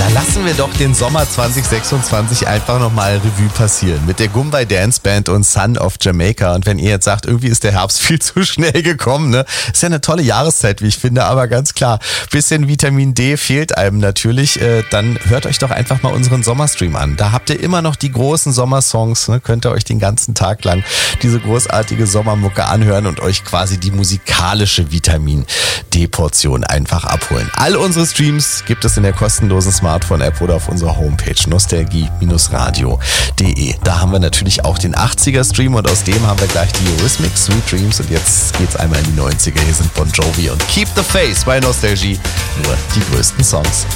Da lassen wir doch den Sommer 2026 einfach nochmal Revue passieren. Mit der Goombay Dance Band und Son of Jamaica. Und wenn ihr jetzt sagt, irgendwie ist der Herbst viel zu schnell gekommen, ne? Ist ja eine tolle Jahreszeit, wie ich finde, aber ganz klar, bisschen Vitamin D fehlt einem natürlich. Dann hört euch doch einfach mal unseren Sommerstream an. Da habt ihr immer noch die großen Sommersongs, ne? Könnt ihr euch den ganzen Tag lang diese großartige Sommermucke anhören und euch quasi die musikalische Vitamin D-Portion einfach abholen. All unsere Streams gibt es in der kostenlosen Smartphone-App oder auf unserer Homepage nostalgie-radio.de. Da haben wir natürlich auch den 80er-Stream und aus dem haben wir gleich die Eurythmics, Sweet Dreams und jetzt geht's einmal in die 90er. Hier sind Bon Jovi und Keep the Faith bei Nostalgie. Nur die größten Songs.